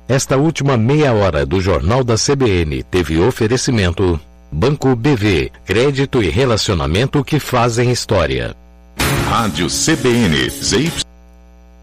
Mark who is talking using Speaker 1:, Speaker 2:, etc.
Speaker 1: Esta última meia hora do Jornal da CBN teve oferecimento Banco BV, crédito e relacionamento que fazem história.
Speaker 2: Rádio CBN, ZY.